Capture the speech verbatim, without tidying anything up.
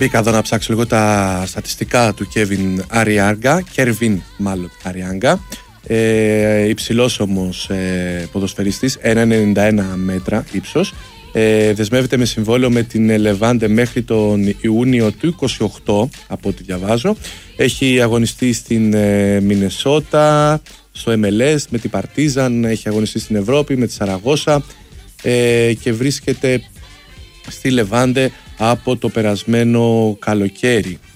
Μπήκα εδώ να ψάξω λίγο τα στατιστικά του Κέβιν Αριάγκα, Κέρβιν μάλλον Αριάγκα. Ε, υψηλός όμως ε, ποδοσφαιριστής, ένα ενενήντα ένα μέτρα ύψος. Ε, δεσμεύεται με συμβόλαιο με την Λεβάντε μέχρι τον Ιούνιο του είκοσι οκτώ, από ό,τι διαβάζω. Έχει αγωνιστεί στην ε, Μινεσότα, στο εμ ελ ες, με την Παρτίζαν, έχει αγωνιστεί στην Ευρώπη με τη Σαραγώσα ε, και βρίσκεται στη Λεβάντε από το περασμένο καλοκαίρι.